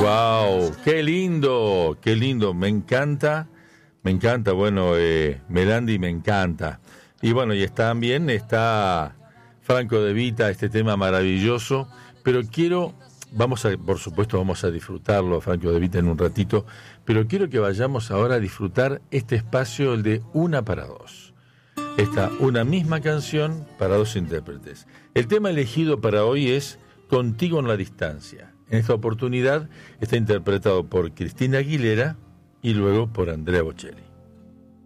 Wow, qué lindo, me encanta, bueno, Melandi me encanta. Y bueno, y también está Franco De Vita, este tema maravilloso, pero por supuesto vamos a disfrutarlo, Franco De Vita, en un ratito, pero quiero que vayamos ahora a disfrutar este espacio, el de Una para Dos. Una misma canción para dos intérpretes. El tema elegido para hoy es Contigo en la Distancia. En esta oportunidad está interpretado por Cristina Aguilera y luego por Andrea Bocelli.